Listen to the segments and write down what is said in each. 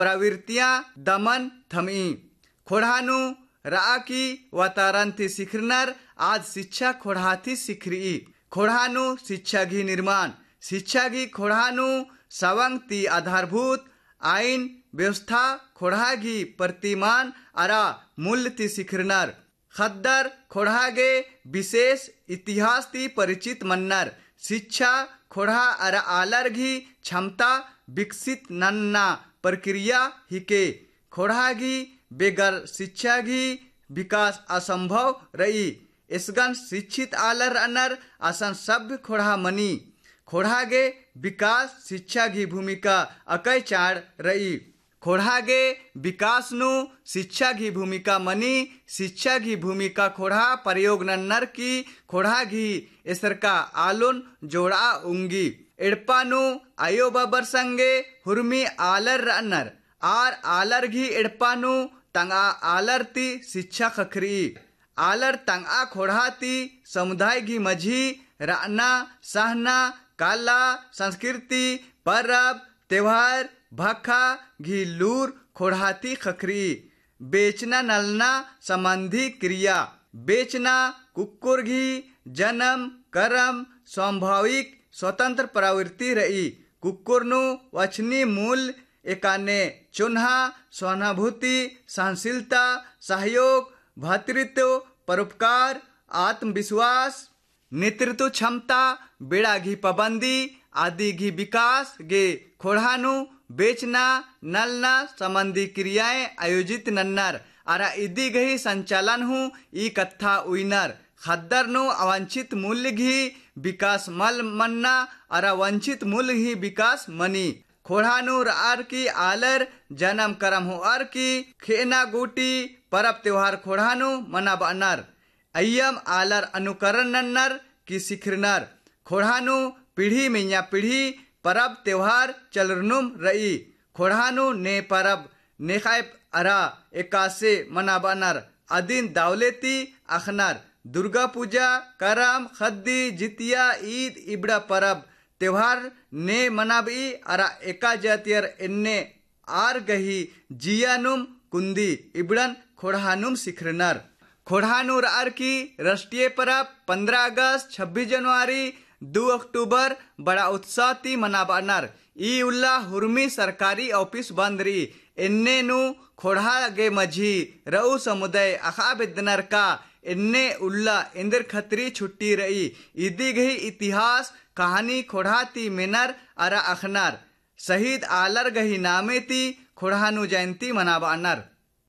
प्रवृत्तियां दमन थमी खोड़ानु रा की वातारंती सिखरनर आज शिक्षा खोड़ाती सिखरी खोड़ानु शिक्षा घी निर्माण शिक्षा घी खोड़ानु सवंग ती आधारभूत आईन व्यवस्था खोड़ागी प्रतिमान अरा मूल्य ती सिखरनर खद्दर खोड़ागे विशेष इतिहास ती परिचित मन्नर शिक्षा खोड़ा अरा आलर घी क्षमता विकसित नन्ना प्रक्रिया हिके खोड़ागी बेगर शिक्षा घी विकास असंभव रही इसगन शिक्षित आलर अनर असन सभ्य खोड़ा मनी खोड़ागे विकास शिक्षा की भूमिका अकय चाड़ रही खोड़ागे विकास नु शिक्षा की भूमिका मनी शिक्षा की भूमिका खोड़ा प्रयोग नन्नर की खोड़ा घी इसर का आलोन जोड़ा उंगी एड़पानु आयो बाबर संगे हुरमी आलर रन्नर आर आलर घी एड़पानु तंगा आलर ती शिक्षा खखरी आलर तंगा खोड़ा ती समुदाय घी मझी राना सहना काला संस्कृति परब त्योहार भखा घी लूर खोड़ाती खखरी बेचना नलना संबंधी क्रिया बेचना कुकुर घी जन्म कर्म स्वाभाविक स्वतंत्र प्रवृत्ति रही कुकुरनु वचनी मूल एकाने चुन्हा सहानुभूति सहनशीलता सहयोग भातृत्व परोपकार आत्मविश्वास नेतृत्व क्षमता बेड़ा घी पाबंदी आदि घी विकास गे खोड़ानु बेचना नलना संबंधी क्रियाएं आयोजित नन्नर अरा इदी गही संचालन हूँ ई कथा उइनर खद्दर नु अवांछित मूल्य घी विकास मल मन्ना अरा वंचित मूल्य ही विकास मनी खोड़ानु आर की आलर जन्म करम हो आर की खेना गोटी परब त्योहार खोड़ानु मना बनर अय्यम आलर अनुकरण नन्नर की सिखरनर खोड़ानु पीढ़ी मिया पीढ़ी परब त्योहार चलरनुम रई खोड़ानु ने परब नेखाय अरा एकासे मना बनर अदिन दावलेती अखनर दुर्गा पूजा करम खद्दी जितिया ईद इबड़ा परब त्योहार ने मनाबी अरा एका जातियर इन्ने आर गही जियानुम कुंदी इबड़न खोड़ानुम सिखरनर खोड़ानुर आर की राष्ट्रीय परब 15 अगस्त 26 जनवरी 2 अक्टूबर बड़ा उत्साह ती मनाबानर ई उल्ला हुरमी सरकारी ऑफिस बंद रही इन्ने नु खोड़ा गे मझी रऊ समुदाय अखा बिदनर का इन्ने उल्ला इंदर खतरी छुट्टी रही इदी गही इतिहास कहानी खोड़ा ती मिनर अरा अखनर शहीद आलर गही नामे ती खोड़ानु जयंती मनाबानर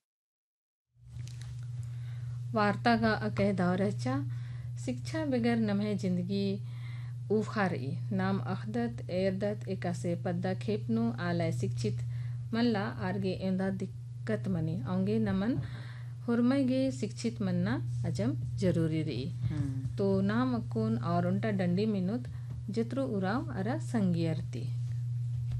वार्ता का अकह दौरचा शिक्षा बगैर नमहे जिंदगी उखारी नाम अखदत एरदत एकासे पद्दा खेपनु आलय शिक्षित मल्ला आरगे एंदा दिक्कत मनी औंगे नमन हुरमगे शिक्षित मन्ना अजम जरूरी रही तो नाम अकुन और उनटा डंडी मिनुत जत्रु उराव अरा संगियरती